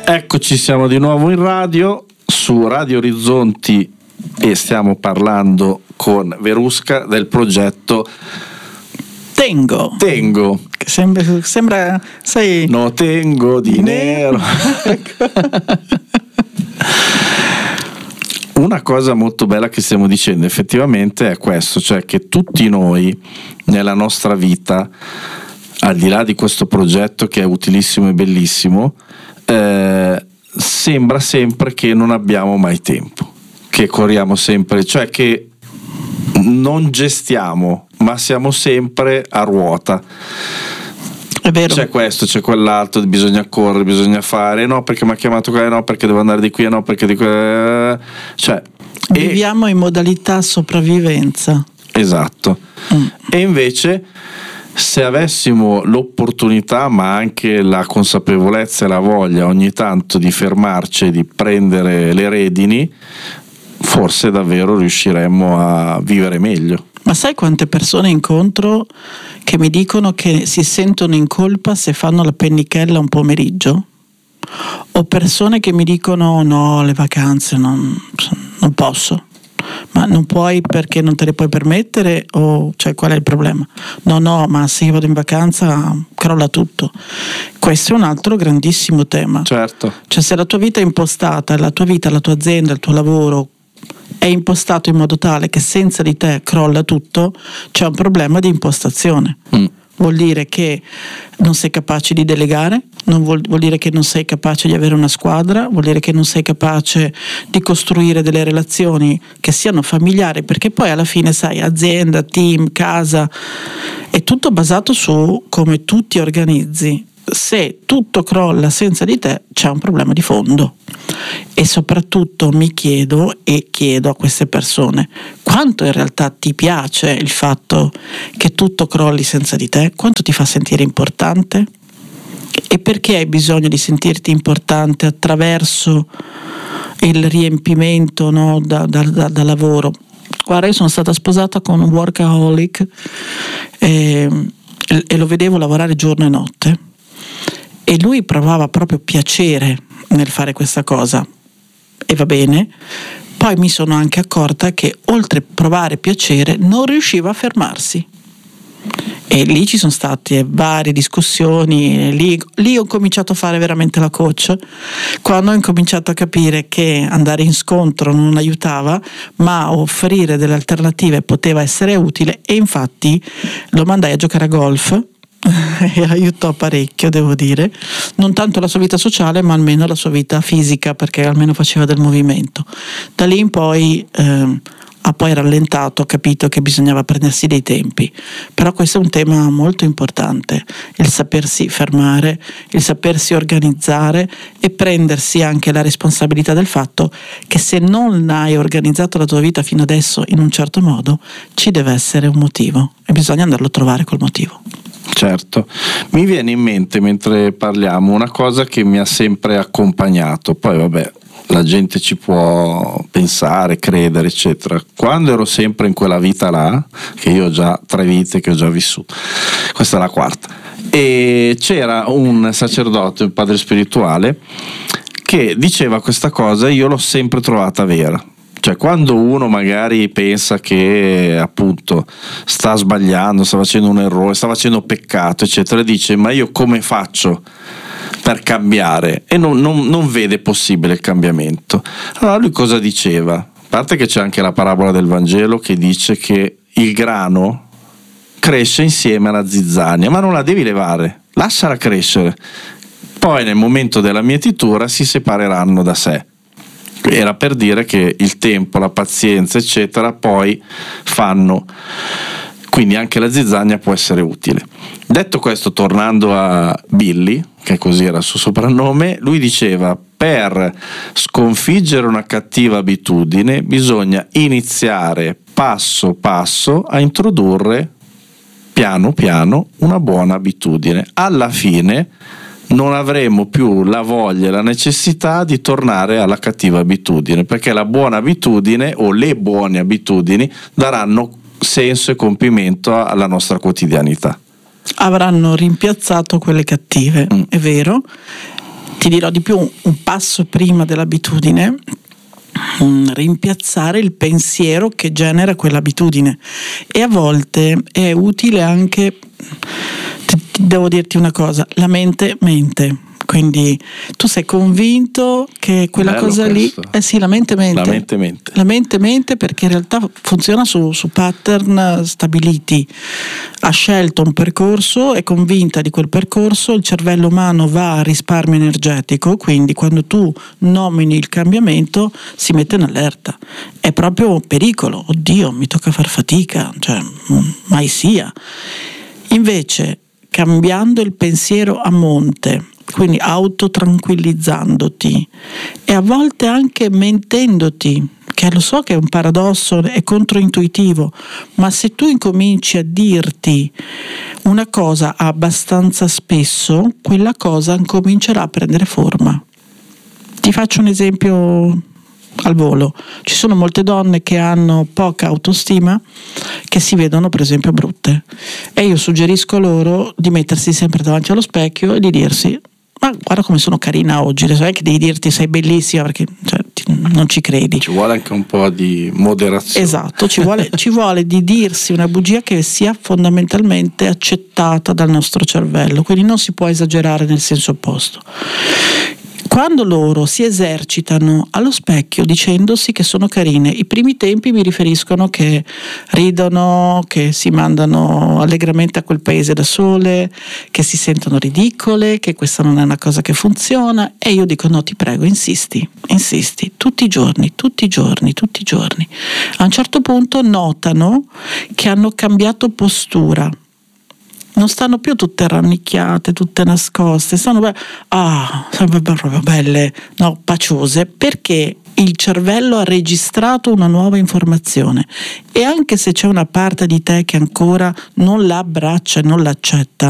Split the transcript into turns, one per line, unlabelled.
Eccoci, siamo di nuovo in radio, su Radio Orizzonti, e stiamo parlando con Verusca del progetto
Tengo. Che sembra sai.
No, tengo dinero. Una cosa molto bella che stiamo dicendo effettivamente è questo, cioè che tutti noi nella nostra vita, al di là di questo progetto che è utilissimo e bellissimo, sembra sempre che non abbiamo mai tempo, che corriamo sempre, cioè che non gestiamo, ma siamo sempre a ruota.
È vero.
C'è questo, c'è quell'altro, bisogna correre, bisogna fare, no perché mi ha chiamato qua, no perché devo andare di qui, no perché di qua, cioè
viviamo in modalità sopravvivenza.
Esatto. E invece, se avessimo l'opportunità, ma anche la consapevolezza e la voglia ogni tanto di fermarci e di prendere le redini, forse davvero riusciremmo a vivere meglio.
Ma sai quante persone incontro che mi dicono che si sentono in colpa se fanno la pennichella un pomeriggio? O persone che mi dicono no, le vacanze non posso. Ma non puoi perché non te le puoi permettere, o cioè qual è il problema? No, ma se io vado in vacanza crolla tutto. Questo è un altro grandissimo tema.
Certo.
Cioè, se la tua vita è impostata, la tua vita, la tua azienda, il tuo lavoro è impostato in modo tale che senza di te crolla tutto, c'è un problema di impostazione. Vuol dire che non sei capace di delegare, vuol dire che non sei capace di avere una squadra, vuol dire che non sei capace di costruire delle relazioni che siano familiari, perché poi alla fine, sai, azienda, team, casa, è tutto basato su come tu ti organizzi. Se tutto crolla senza di te, c'è un problema di fondo. E soprattutto mi chiedo a queste persone: quanto in realtà ti piace il fatto che tutto crolli senza di te? Quanto ti fa sentire importante? E perché hai bisogno di sentirti importante attraverso il riempimento, no, da lavoro? Guarda, io sono stata sposata con un workaholic e lo vedevo lavorare giorno e notte, e lui provava proprio piacere nel fare questa cosa, e va bene. Poi mi sono anche accorta che oltre a provare piacere non riusciva a fermarsi, e lì ci sono state varie discussioni. Lì ho cominciato a fare veramente la coach, quando ho incominciato a capire che andare in scontro non aiutava, ma offrire delle alternative poteva essere utile, e infatti lo mandai a giocare a golf e aiutò parecchio, devo dire, non tanto la sua vita sociale ma almeno la sua vita fisica, perché almeno faceva del movimento. Da lì in poi ha poi rallentato, ha capito che bisognava prendersi dei tempi. Però questo è un tema molto importante, il sapersi fermare, il sapersi organizzare e prendersi anche la responsabilità del fatto che se non hai organizzato la tua vita fino adesso in un certo modo, ci deve essere un motivo e bisogna andarlo a trovare col motivo.
Certo, mi viene in mente mentre parliamo una cosa che mi ha sempre accompagnato, poi vabbè, la gente ci può pensare, credere, eccetera. Quando ero sempre in quella vita là, che io ho già 3 vite che ho già vissuto, questa è la 4ª, e c'era un sacerdote, un padre spirituale, che diceva questa cosa, e io l'ho sempre trovata vera. Cioè, quando uno magari pensa che appunto sta sbagliando, sta facendo un errore, sta facendo peccato, eccetera, dice: ma io come faccio per cambiare? E non vede possibile il cambiamento. Allora lui cosa diceva? A parte che c'è anche la parabola del Vangelo che dice che il grano cresce insieme alla zizzania, ma non la devi levare, lasciala crescere, poi nel momento della mietitura si separeranno da sé. Era per dire che il tempo, la pazienza, eccetera, poi fanno, quindi anche la zizzania può essere utile. Detto questo, tornando a Billy, che così era il suo soprannome, lui diceva: per sconfiggere una cattiva abitudine bisogna iniziare passo passo a introdurre piano piano una buona abitudine. Alla fine non avremo più la voglia e la necessità di tornare alla cattiva abitudine, perché la buona abitudine o le buone abitudini daranno senso e compimento alla nostra quotidianità.
Avranno rimpiazzato quelle cattive, è vero. ti dirò di più, un passo prima dell'abitudine, rimpiazzare il pensiero che genera quell'abitudine. E a volte è utile anche, devo dirti una cosa, la mente mente. Quindi tu sei convinto che quella
bello
cosa
questo.
lì, sì, la mente mente. La mente mente perché in realtà funziona su pattern stabiliti. Ha scelto un percorso, è convinta di quel percorso, il cervello umano va a risparmio energetico, quindi quando tu nomini il cambiamento si mette in allerta. È proprio un pericolo, oddio, mi tocca far fatica, cioè mai sia. Invece, cambiando il pensiero a monte, quindi autotranquillizzandoti e a volte anche mentendoti, che lo so che è un paradosso, è controintuitivo, ma se tu incominci a dirti una cosa abbastanza spesso, quella cosa comincerà a prendere forma. Ti faccio un esempio al volo. Ci sono molte donne che hanno poca autostima, che si vedono per esempio brutte, e io suggerisco loro di mettersi sempre davanti allo specchio e di dirsi: ma guarda come sono carina oggi, adesso è che devi dirti sei bellissima, perché non ci credi.
Ci vuole anche un po' di moderazione.
Esatto, ci vuole di dirsi una bugia che sia fondamentalmente accettata dal nostro cervello, quindi non si può esagerare nel senso opposto. Quando loro si esercitano allo specchio dicendosi che sono carine, i primi tempi mi riferiscono che ridono, che si mandano allegramente a quel paese da sole, che si sentono ridicole, che questa non è una cosa che funziona, e io dico: no, ti prego, insisti, tutti i giorni. A un certo punto notano che hanno cambiato postura. Non stanno più tutte rannicchiate, tutte nascoste, stanno proprio belle, no, paciose, perché il cervello ha registrato una nuova informazione, e anche se c'è una parte di te che ancora non la abbraccia e non l'accetta,